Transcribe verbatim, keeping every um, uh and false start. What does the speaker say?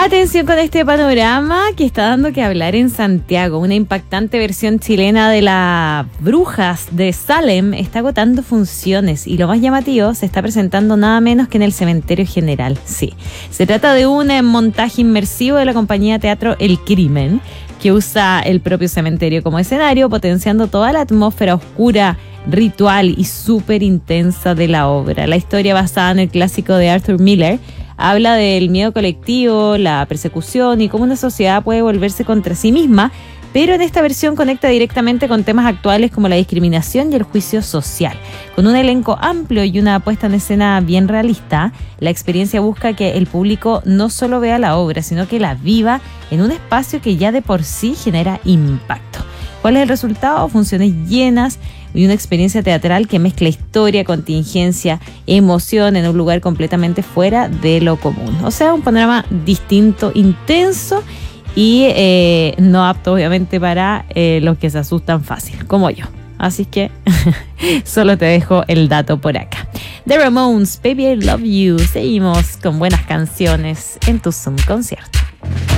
Atención con este panorama que está dando que hablar en Santiago. Una impactante versión chilena de las Brujas de Salem está agotando funciones y lo más llamativo, se está presentando nada menos que en el Cementerio General. Sí, se trata de un montaje inmersivo de la compañía teatro El Crimen, que usa el propio cementerio como escenario, potenciando toda la atmósfera oscura, ritual y súper intensa de la obra. La historia, basada en el clásico de Arthur Miller, habla del miedo colectivo, la persecución y cómo una sociedad puede volverse contra sí misma, pero en esta versión conecta directamente con temas actuales como la discriminación y el juicio social. Con un elenco amplio y una puesta en escena bien realista, la experiencia busca que el público no solo vea la obra, sino que la viva en un espacio que ya de por sí genera impacto. ¿Cuál es el resultado? Funciones llenas y una experiencia teatral que mezcla historia, contingencia, emoción en un lugar completamente fuera de lo común. O sea, un panorama distinto, intenso y eh, no apto obviamente para eh, los que se asustan fácil, como yo. Así que solo te dejo el dato por acá. The Ramones, Baby I Love You. Seguimos con buenas canciones en tu Zoom Concierto.